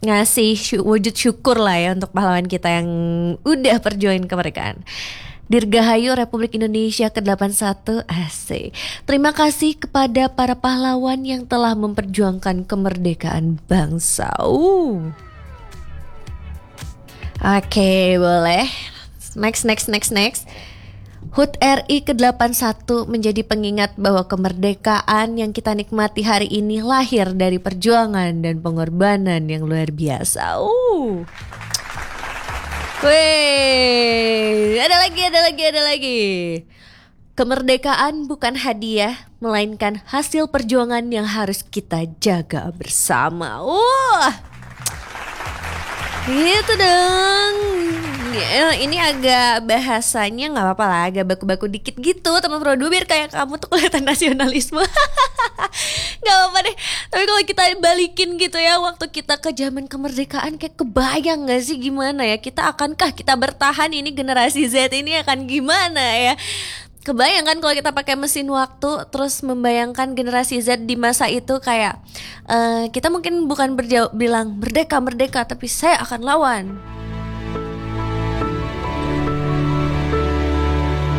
ngasih wujud syukur lah ya untuk pahlawan kita yang udah perjuangin kemerdekaan. Dirgahayu Republik Indonesia ke-81. Asik. Terima kasih kepada para pahlawan yang telah memperjuangkan kemerdekaan bangsa. Oke, boleh. Next. HUT RI ke-81 menjadi pengingat bahwa kemerdekaan yang kita nikmati hari ini lahir dari perjuangan dan pengorbanan yang luar biasa. Wih, ada lagi. Kemerdekaan bukan hadiah, melainkan hasil perjuangan yang harus kita jaga bersama. Gitu dong. Ini agak bahasanya nggak apa-apa lah, agak baku-baku dikit gitu teman Produ, biar kayak kamu tuh kelihatan nasionalisme. Nggak apa-apa deh. Tapi kalau kita balikin gitu ya, waktu kita ke zaman kemerdekaan, kayak kebayang nggak sih gimana ya? Akankah kita bertahan, ini generasi Z ini akan gimana ya? Kebayang kan kalau kita pakai mesin waktu, terus membayangkan generasi Z di masa itu kayak kita mungkin bukan bilang merdeka, tapi saya akan lawan.